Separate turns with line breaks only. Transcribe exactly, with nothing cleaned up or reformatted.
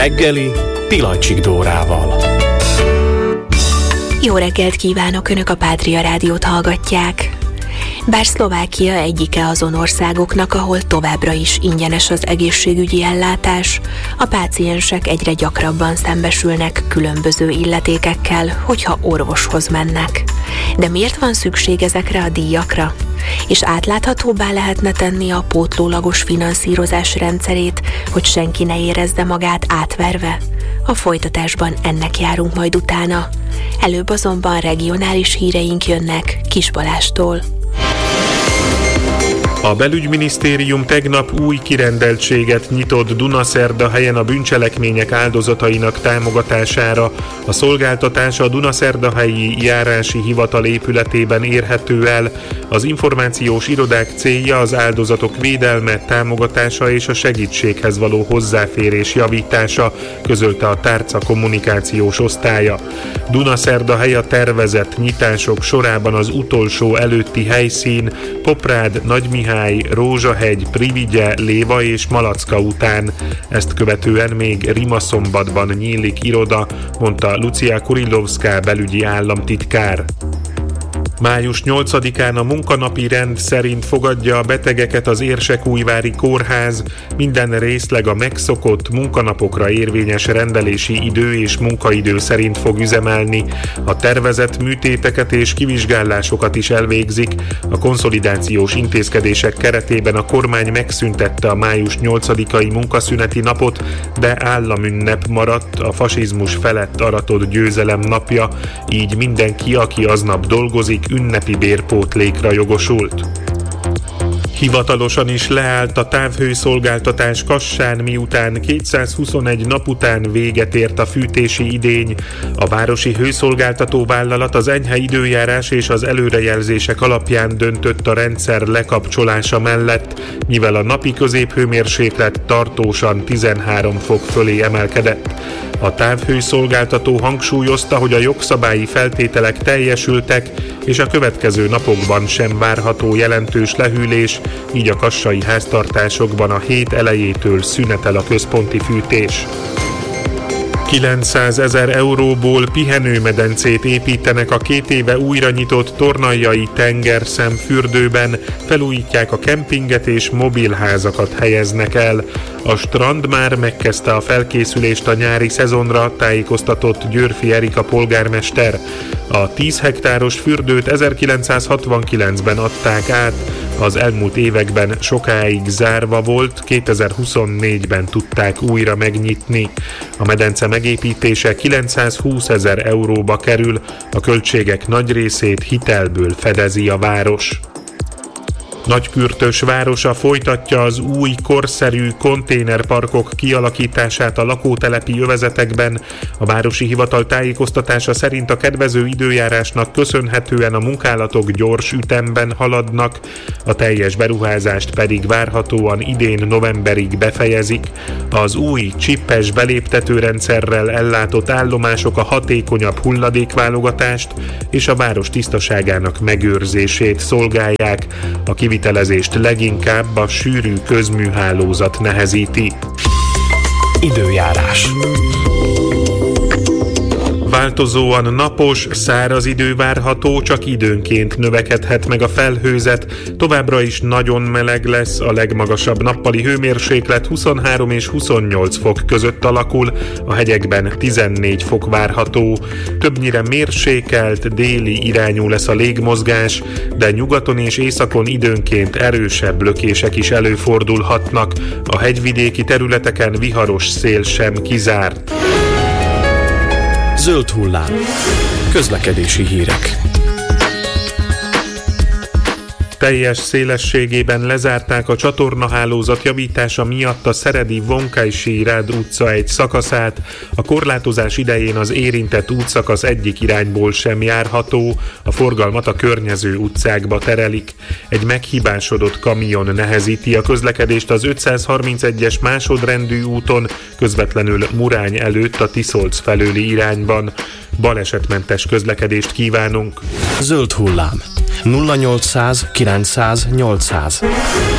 reggeli Pilacsik Dórával.
Jó reggelt kívánok, Önök a Pátria Rádiót hallgatják. Bár Szlovákia egyike azon országoknak, ahol továbbra is ingyenes az egészségügyi ellátás, a páciensek egyre gyakrabban szembesülnek különböző illetékekkel, hogyha orvoshoz mennek. De miért van szükség ezekre a díjakra? És átláthatóbbá lehetne tenni a pótlólagos finanszírozás rendszerét, hogy senki ne érezze magát átverve? A folytatásban ennek járunk majd utána. Előbb azonban regionális híreink jönnek Kis Balástól.
A belügyminisztérium tegnap új kirendeltséget nyitott Dunaszerdahelyen a bűncselekmények áldozatainak támogatására. A szolgáltatás a Dunaszerdahelyi Járási Hivatal épületében érhető el. Az információs irodák célja az áldozatok védelme, támogatása és a segítséghez való hozzáférés javítása, közölte a tárca kommunikációs osztálya. Dunaszerdahely a tervezett nyitások sorában az utolsó előtti helyszín, Poprád, Nagymihály, Rózsahegy, Privigye, Léva és Malacka után. Ezt követően még Rimaszombatban nyílik iroda, mondta Lucia Kurilovská belügyi államtitkár. május nyolcadikán a munkanapi rend szerint fogadja a betegeket az Érsekújvári Kórház. Minden részleg a megszokott munkanapokra érvényes rendelési idő és munkaidő szerint fog üzemelni. A tervezett műtéteket és kivizsgálásokat is elvégzik. A konszolidációs intézkedések keretében a kormány megszüntette a május nyolcadikai munkaszüneti napot, de államünnep maradt, a fasizmus felett aratott győzelem napja, így mindenki, aki aznap dolgozik, ünnepi bérpótlékra jogosult. Hivatalosan is leállt a távhőszolgáltatás Kassán, miután kétszázhuszonegy nap után véget ért a fűtési idény. A városi hőszolgáltató vállalat az enyhe időjárás és az előrejelzések alapján döntött a rendszer lekapcsolása mellett, mivel a napi középhőmérséklet tartósan tizenhárom fok fölé emelkedett. A távhőszolgáltató hangsúlyozta, hogy a jogszabályi feltételek teljesültek, és a következő napokban sem várható jelentős lehűlés, így a kassai háztartásokban a hét elejétől szünetel a központi fűtés. kilencszázezer euróból pihenőmedencét építenek a két éve újra nyitott Tornaljai tengerszem fürdőben, felújítják a kempinget és mobilházakat helyeznek el. A strand már megkezdte a felkészülést a nyári szezonra, tájékoztatott Győrfi Erika polgármester. A tíz hektáros fürdőt ezerkilencszázhatvankilencben adták át, az elmúlt években sokáig zárva volt, kétezer-huszonnégyben tudták újra megnyitni. A medence megépítése kilencszázhúszezer euróba kerül, a költségek nagy részét hitelből fedezi a város. Nagykürtös városa folytatja az új, korszerű konténerparkok kialakítását a lakótelepi övezetekben. A városi hivatal tájékoztatása szerint a kedvező időjárásnak köszönhetően a munkálatok gyors ütemben haladnak, a teljes beruházást pedig várhatóan idén novemberig befejezik. Az új csippes beléptetőrendszerrel ellátott állomások a hatékonyabb hulladékválogatást és a város tisztaságának megőrzését szolgálják. A kivitelezést leginkább a sűrű közműhálózat nehezíti.
Időjárás.
Változóan napos, száraz idő várható, csak időnként növekedhet meg a felhőzet. Továbbra is nagyon meleg lesz, a legmagasabb nappali hőmérséklet huszonhárom és huszonnyolc fok között alakul, a hegyekben tizennégy fok várható. Többnyire mérsékelt, déli irányú lesz a légmozgás, de nyugaton és északon időnként erősebb lökések is előfordulhatnak. A hegyvidéki területeken viharos szél sem kizárt.
Zöld hullám. Közlekedési hírek.
Teljes szélességében lezárták a csatornahálózat javítása miatt a szeredi Vonkajsírád utca egy szakaszát. A korlátozás idején az érintett útszakasz egyik irányból sem járható, a forgalmat a környező utcákba terelik. Egy meghibásodott kamion nehezíti a közlekedést az ötszázharmincegyes másodrendű úton, közvetlenül Murány előtt a Tiszolc felőli irányban. Balesetmentes közlekedést kívánunk!
Zöld hullám. nulla nyolcszáz kilencszáz nyolcszáz.